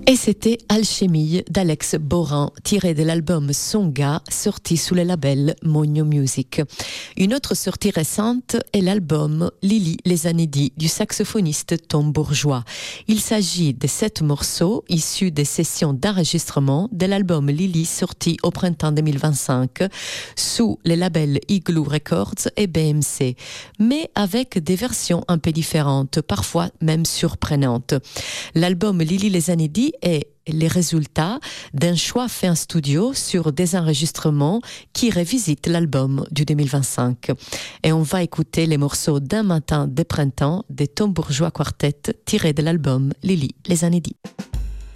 Et c'était Alchimie d'Alex Boran, tiré de l'album Songa, sorti sous le label Mogno Music. Une autre sortie récente est l'album Lily les Anédis du saxophoniste Tom Bourgeois. Il s'agit de 7 morceaux issus des sessions d'enregistrement de l'album Lily sorti au printemps 2025 sous les labels Igloo Records et BMC, mais avec des versions un peu différentes, parfois même surprenantes. L'album Lily les Anédis est les résultats d'un choix fait en studio sur des enregistrements qui revisitent l'album du 2025. Et on va écouter les morceaux d'un matin de printemps des Tom Bourgeois Quartet tirés de l'album Lily les Anédis.